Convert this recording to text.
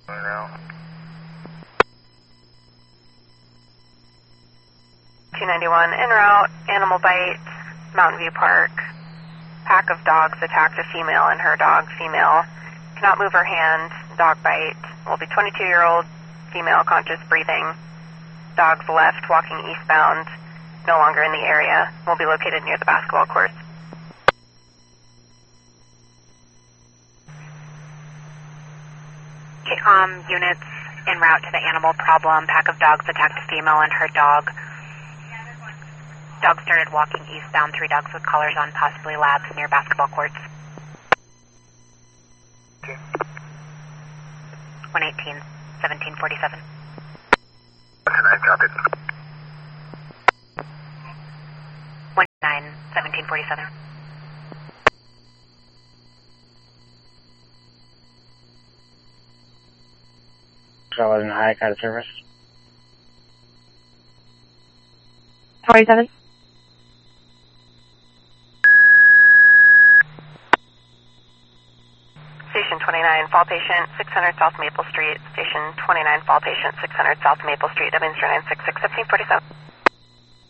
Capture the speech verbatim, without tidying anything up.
two ninety-one, en route, animal bite, Mountain View Park. Pack of dogs attacked a female and her dog, female. Cannot move her hand, dog bite. Will be twenty-two-year-old, female, conscious, breathing. Dogs left, walking eastbound, no longer in the area. Will be located near the basketball court. Um, units en route to the animal problem. Pack of dogs attacked a female and her dog. Dog started walking eastbound. Three dogs with collars on, possibly labs near basketball courts. one eighteen, seventeen forty-seven. one nine, seventeen forty-seven. Charlotte and High, out of service. forty-seven. Station twenty-nine, fall patient, six hundred South Maple Street. Station twenty-nine, fall patient, six hundred South Maple Street. Evansville nine six six, seventeen forty-seven.